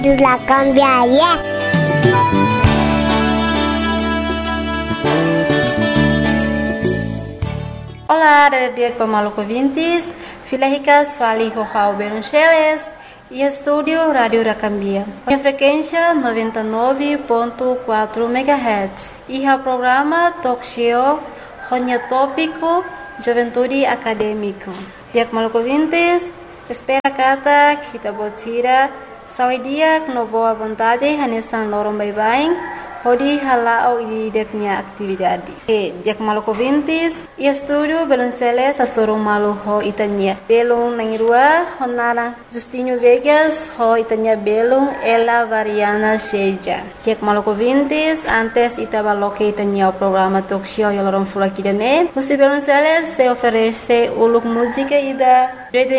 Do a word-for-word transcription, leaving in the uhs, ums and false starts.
La cambiaria. Olá, dia pemalu ouvintes, Filahicas fali Rojao Beruncheles e estúdio Rádio Racambia. A frequência noventa e nove ponto quatro megahertz e o programa Talk Show Ronya Tópico Juventude Acadêmico. Dia pemalu ouvintes, espera kata kita botira saudia no boa vontade hanesan lorong bye-bye. Hodi halao i deknya atividade. E dia malu ouvintes, e estúdio Belunceles a sorum malu ho itanya. Belung nangirua honara Justinho Vegas ho itanya belung ela variana seja. Dia malu ouvintes, antes itaba loke itanya o programa talk show yalorom fulakidane. Você Belunceles se oferece uluk música ida